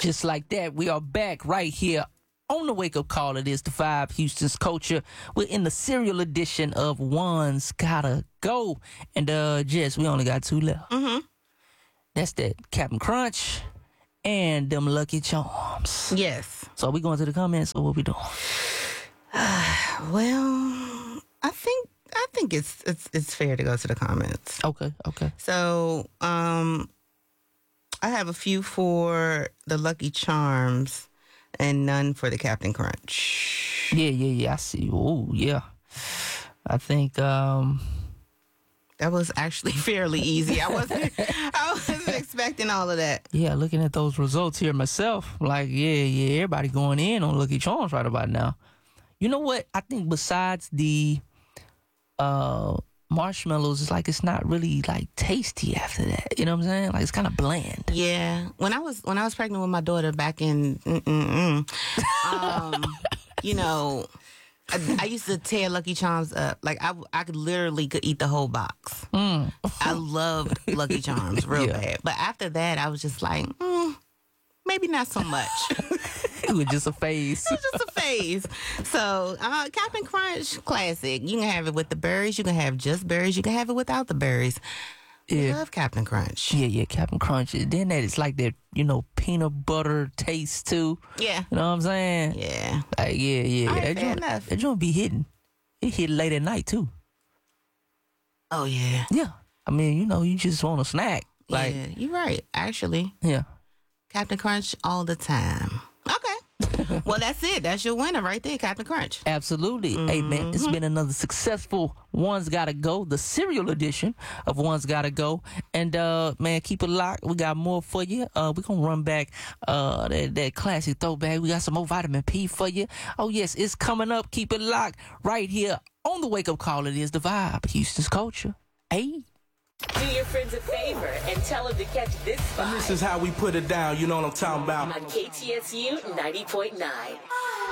Just like that, we are back right here on the wake-up call. It is the Vibe, Houston's Culture. We're in the serial edition of One's Gotta Go. And, Jess, we only got 2 left. Mm-hmm. That's that Captain Crunch and them Lucky Charms. Yes. So are we going to the comments or what we doing? Well, I think it's fair to go to the comments. Okay. So, I have a few for the Lucky Charms and none for the Captain Crunch. Yeah. I see. Oh, yeah. I think that was actually fairly easy. I wasn't expecting all of that. Yeah, looking at those results here myself, like, yeah, everybody going in on Lucky Charms right about now. You know what? I think besides the marshmallows, it's not really like tasty after that. You know what I'm saying? Like, it's kind of bland. Yeah. When I was pregnant with my daughter back in, you know, I used to tear Lucky Charms up. Like, I could literally eat the whole box. I loved Lucky Charms real bad. But after that, I was just like, maybe not so much. It was just a phase. It was just a phase. So, Captain Crunch, classic. You can have it with the berries. You can have just berries. You can have it without the berries. Yeah. I love Captain Crunch. Yeah, Captain Crunch. Then that it's like that, peanut butter taste too. Yeah. You know what I'm saying? Yeah. Like, yeah. All right, fair enough. That joint be hitting. It hit late at night too. Oh, yeah. Yeah. I mean, you just want a snack. Like, yeah, you're right, actually. Yeah. Captain Crunch all the time. Okay. Well, that's it. That's your winner right there, Captain Crunch. Absolutely. Hey, man, it's been another successful One's Gotta Go, the cereal edition of One's Gotta Go. And, man, keep it locked. We got more for you. We're going to run back that classic throwback. We got some more vitamin P for you. Oh, yes, it's coming up. Keep it locked right here on the wake-up call. It is the Vibe, Houston's Culture. Hey. Do your friends a favor and tell them to catch this vibe. And this is how we put it down, you know what I'm talking about. On KTSU 90.9.